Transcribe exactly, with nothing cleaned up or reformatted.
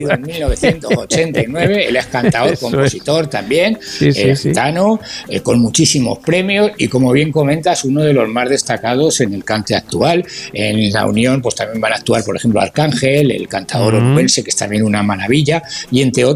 en mil novecientos ochenta y nueve, él es cantador, Eso compositor es. también, Sí, sí, eh, sí. gitano, eh, con muchísimos premios y, como bien comentas, uno de los más destacados en el cante actual. En la Unión pues también van a actuar, por ejemplo, Arcángel, el cantador Mm. onubense, que es también una maravilla, y entre otros